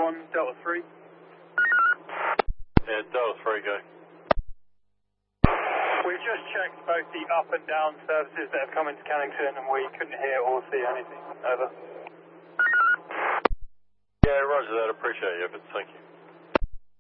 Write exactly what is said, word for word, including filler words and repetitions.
one, Delta three. Yeah, Delta three, go. We just checked both the up and down services that have come into Cannington and we couldn't hear or see anything. Over. Yeah, roger that. Appreciate your efforts. Thank you.